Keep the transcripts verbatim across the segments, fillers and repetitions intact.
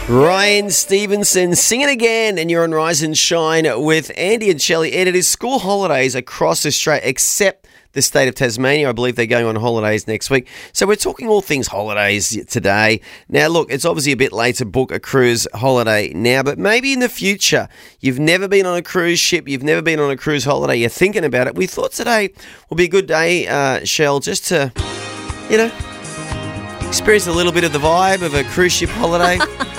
Ryan Stevenson singing again, and you're on Rise and Shine with Andy and Shelley. And it is school holidays across Australia, except the state of Tasmania. I believe they're going on holidays next week. So we're talking all things holidays today. Now, look, it's obviously a bit late to book a cruise holiday now, but maybe in the future, you've never been on a cruise ship, you've never been on a cruise holiday, you're thinking about it. We thought today will be a good day, uh, Shell, just to, you know, experience a little bit of the vibe of a cruise ship holiday.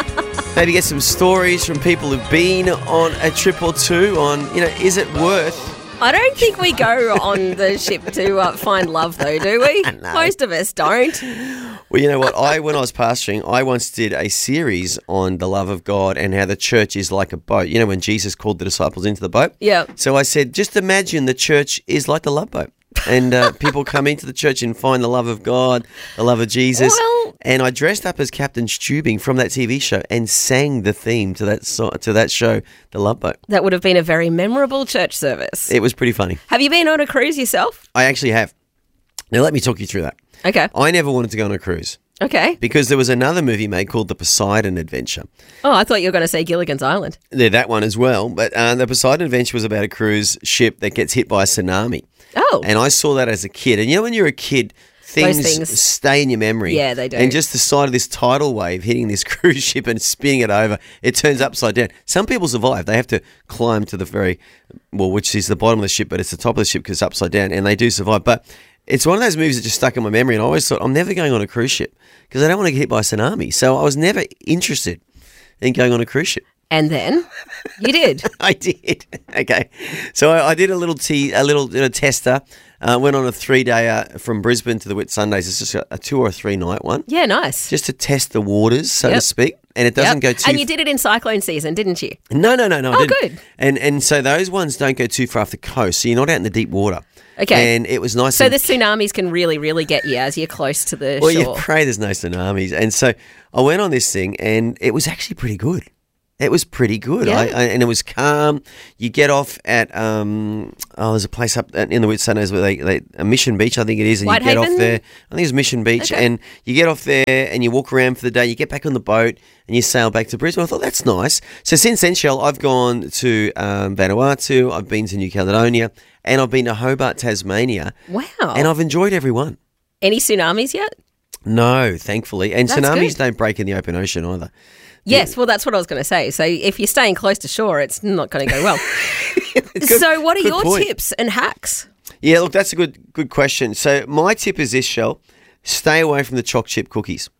Maybe get some stories from people who've been on a trip or two on, you know, is it worth... I don't think we go on the ship to uh, find love, though, do we? No. Most of us don't. Well, you know what? I when I was pastoring, I once did a series on the love of God and how the church is like a boat. You know, when Jesus called the disciples into the boat? Yeah. So I said, just imagine the church is like the love boat. And uh, people come into the church and find the love of God, the love of Jesus. Well, and I dressed up as Captain Stubing from that T V show and sang the theme to that so- to that show, The Love Boat. that would have been a very memorable church service. It was pretty funny. Have you been on a cruise yourself? I actually have. Now, let me talk you through that. Okay. I never wanted to go on a cruise Okay. because there was another movie made called The Poseidon Adventure. Oh, I thought you were going to say Gilligan's Island. Yeah, that one as well. But uh, The Poseidon Adventure was about a cruise ship that gets hit by a tsunami. Oh. And I saw that as a kid. And you know when you're a kid, things, things- stay in your memory. Yeah, they do. And just the sight of this tidal wave hitting this cruise ship and spinning it over, it turns upside down. Some people survive. They have to climb to the very, well, which is the bottom of the ship, but it's the top of the ship because it's upside down, and they do survive. But it's one of those movies that just stuck in my memory, and I always thought, I'm never going on a cruise ship because I don't want to get hit by a tsunami. So I was never interested in going on a cruise ship. And then you did. I did. Okay, so I, I did a little tea, a little you know, tester. Uh, went on a three-day uh, from Brisbane to the Whitsundays. It's just a, a two or a three-night one, Yeah, nice. just to test the waters, so to Yep. speak. And it doesn't Yep. go too. And you did it in cyclone season, didn't you? No, no, no, no. I Oh, didn't. good. And and so those ones don't go too far off the coast, so you're not out in the deep water. Okay. And it was nice. So and the tsunamis can really, really get you as you're close to the well, shore. you pray there's no tsunamis. And so I went on this thing, and it was actually pretty good. It was pretty good, Yeah. I, I, and it was calm. You get off at um, oh, there's a place up in the Whitsundays where they, they a Mission Beach, I think it is, and you get off Whitehaven? there. I think it's Mission Beach, Okay. and you get off there and you walk around for the day. You get back on the boat and you sail back to Brisbane. I thought that's nice. So since then, Shell, I've gone to um, Vanuatu, I've been to New Caledonia, and I've been to Hobart, Tasmania, Wow. and I've enjoyed every one. Any tsunamis yet? No, thankfully, and That's tsunamis good. don't break in the open ocean either. Yes, well, that's what I was going to say. So if you're staying close to shore, it's not going to go well. Good- so what are good your point. tips and hacks? Yeah, look, that's a good good question. So my tip is this, Shell. Stay away from the choc chip cookies.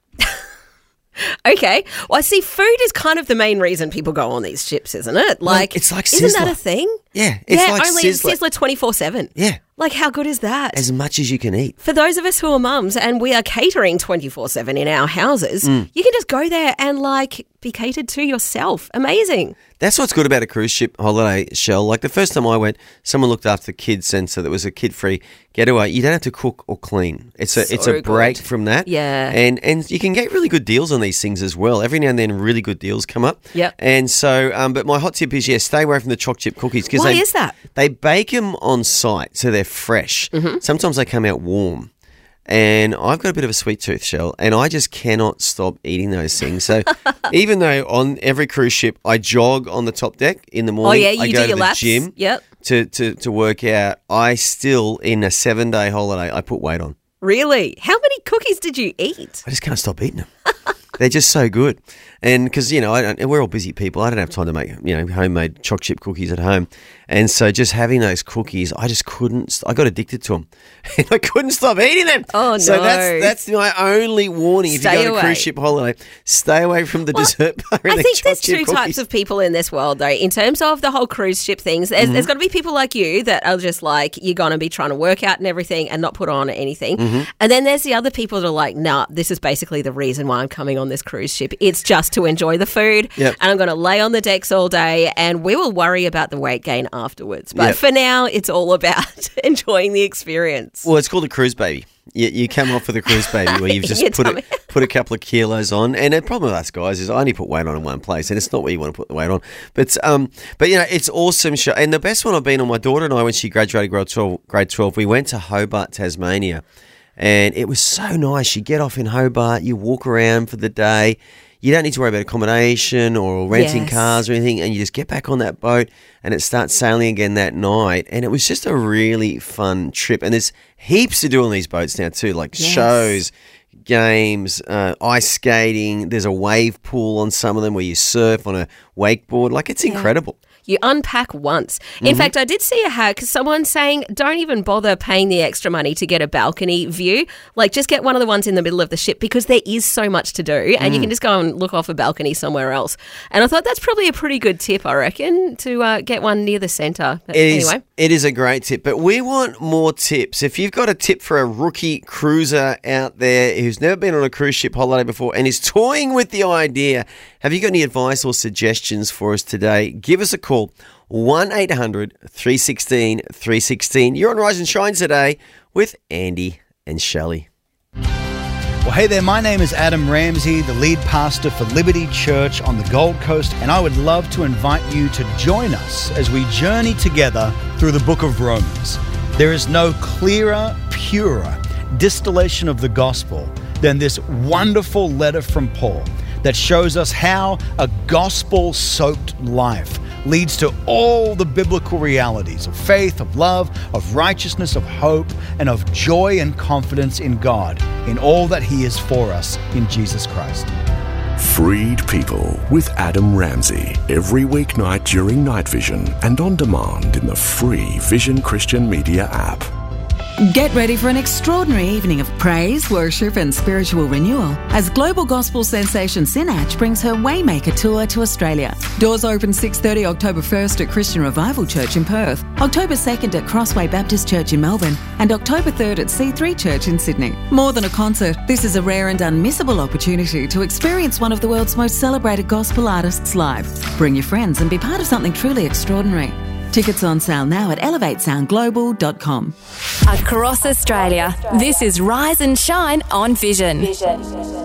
Okay. Well, I see food is kind of the main reason people go on these ships, isn't it? Like, it's like isn't that Sizzler. a thing? Yeah, it's yeah, like only Sizzler. Sizzler twenty-four seven. Yeah, Like, how good is that? as much as you can eat. For those of us who are mums and we are catering twenty-four seven in our houses, Mm. you can just go there and, like, be catered to yourself. Amazing. That's what's good about a cruise ship holiday, Shell. Like the first time I went, someone looked after the kids, and so there was a kid-free getaway. You don't have to cook or clean. It's a So it's a break good. from that. Yeah. and and you can get really good deals on these things as well. Every now and then, really good deals come up. Yep. And so, um, but my hot tip is yeah, stay away from the choc chip cookies because Why they is that? they bake them on site, so they're fresh. Mm-hmm. Sometimes they come out warm. And I've got a bit of a sweet tooth, Shell, and I just cannot stop eating those things. So even though on every cruise ship I jog on the top deck in the Oh, morning, yeah, I you go do to your the laps. gym Yep. to, to, to work out, I still, in a seven-day holiday, I put weight on. Really? How many cookies did you eat? I just can't stop eating them. They're just so good. And because, you know, I don't, and we're all busy people. I don't have time to make, you know, homemade choc chip cookies at home. And so just having those cookies, I just couldn't, st- I got addicted to them. And I couldn't stop eating them. Oh, So no. that's that's my only warning. If Stay you go on a away. cruise ship holiday, stay away from the dessert bar and I the think choc there's chip two cookies. types of people in this world, though. In terms of the whole cruise ship things, there's, Mm-hmm. there's got to be people like you that are just like, you're going to be trying to work out and everything and not put on anything. Mm-hmm. And then there's the other people that are like, nah, this is basically the reason why I'm coming on this cruise ship. It's just to enjoy the food. Yep. And I'm going to lay on the decks all day and we will worry about the weight gain afterwards. But Yep. for now, it's all about enjoying the experience. Well, it's called a cruise baby. You, you come off with a cruise baby where you've just Your put tummy. a, put a couple of kilos on. And the problem with us guys is I only put weight on in one place, and it's not where you want to put the weight on. But, um, but you know, it's awesome. Show. And the best one I've been on, my daughter and I, when she graduated grade twelve, grade twelve, we went to Hobart, Tasmania. And it was so nice. You get off in Hobart, you walk around for the day. you don't need to worry about accommodation or renting Yes. cars or anything, and you just get back on that boat and it starts sailing again that night. And it was just a really fun trip. And there's heaps to do on these boats now too, like Yes. shows, games, uh, ice skating. There's a wave pool on some of them where you surf on a wakeboard. Like, it's incredible. You unpack once. In fact, I did see a hack. Someone saying, don't even bother paying the extra money to get a balcony view. Like, just get one of the ones in the middle of the ship because there is so much to do and you can just go and look off a balcony somewhere else. And I thought that's probably a pretty good tip, I reckon, to uh, get one near the centre. But It is, anyway. it is a great tip, but we want more tips. If you've got a tip for a rookie cruiser out there who's never been on a cruise ship holiday before and is toying with the idea, have you got any advice or suggestions for us today? Give us a call, one eight hundred three one six three one six. You're on Rise and Shine today with Andy and Shelley. Well, hey there, my name is Adam Ramsey, the lead pastor for Liberty Church on the Gold Coast, and I would love to invite you to join us as we journey together through the book of Romans. There is no clearer, purer distillation of the gospel than this wonderful letter from Paul that shows us how a gospel-soaked life leads to all the biblical realities of faith, of love, of righteousness, of hope, and of joy and confidence in God, in all that He is for us in Jesus Christ. Freed People with Adam Ramsey, every weeknight during Night Vision and on demand in the free Vision Christian Media app. Get ready for an extraordinary evening of praise, worship and spiritual renewal as global gospel sensation Sinach brings her Waymaker Tour to Australia. Doors open six thirty October first at Christian Revival Church in Perth, October second at Crossway Baptist Church in Melbourne and October third at C three Church in Sydney. More than a concert, this is a rare and unmissable opportunity to experience one of the world's most celebrated gospel artists live. Bring your friends and be part of something truly extraordinary. Tickets on sale now at elevate sound global dot com. Across Australia, this is Rise and Shine on Vision. Vision.